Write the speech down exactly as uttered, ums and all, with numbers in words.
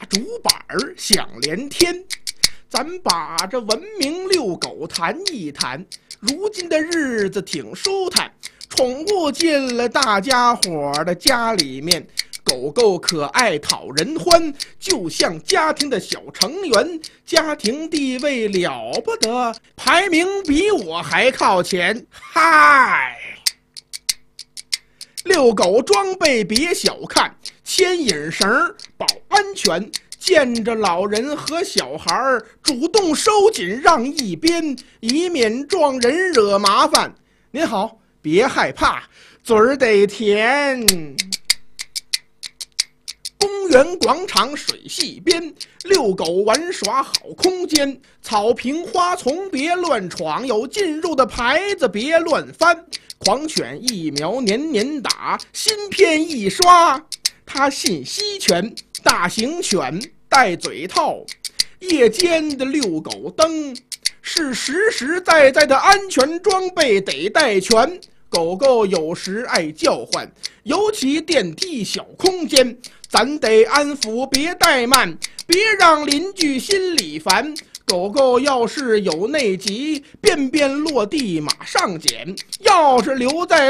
竹板儿响连天。咱把这文明遛狗谈一谈，如今的日子挺舒坦，宠物进了大家伙的家里面，狗狗可爱讨人欢，就像家庭的小成员，家庭地位了不得，排名比我还靠前。嗨，遛狗装备别小看，牵引绳保安全，见着老人和小孩主动收紧让一边，以免撞人惹麻烦。您好，别害怕，嘴儿得甜。公园广场水系边，遛狗玩耍好空间，草坪花丛别乱闯，有进入的牌子别乱翻，狂犬疫苗年年打，芯片一刷它信息全，大型犬戴嘴套，夜间的遛狗灯是实实在在的安全装备得带全。狗狗有时爱叫唤，尤其电梯小空间，咱得安抚别怠慢，别让邻居心里烦。狗狗要是有内急，便便落地马上捡，要是留在